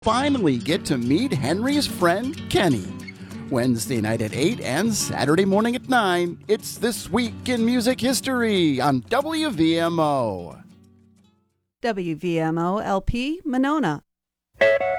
Finally get to meet Henry's friend Kenny. Wednesday night at 8 and Saturday morning at 9, it's This Week in Music History on WVMO. WVMO LP Monona.